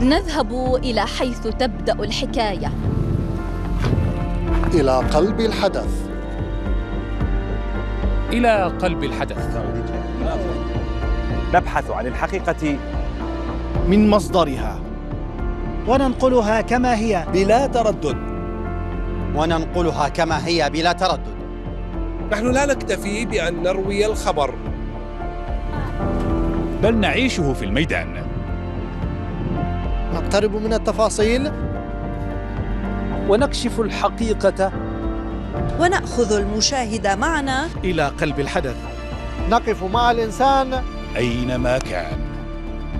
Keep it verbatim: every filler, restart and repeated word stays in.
نذهب إلى حيث تبدأ الحكاية، إلى قلب الحدث. إلى قلب الحدث. نبحث عن الحقيقة من مصدرها وننقلها كما هي بلا تردد. وننقلها كما هي بلا تردد. نحن لا نكتفي بأن نروي الخبر، بل نعيشه في الميدان. نقترب من التفاصيل ونكشف الحقيقة، ونأخذ المشاهد معنا إلى قلب الحدث. نقف مع الإنسان أينما كان.